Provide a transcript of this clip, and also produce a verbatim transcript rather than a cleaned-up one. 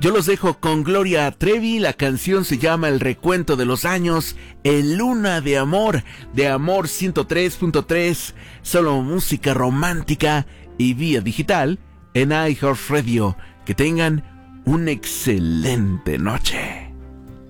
Yo los dejo con Gloria Trevi. La canción se llama El Recuento de los Años en Luna de Amor, de Amor ciento tres punto tres, solo música romántica y vía digital en iHeartRadio. Que tengan una excelente noche.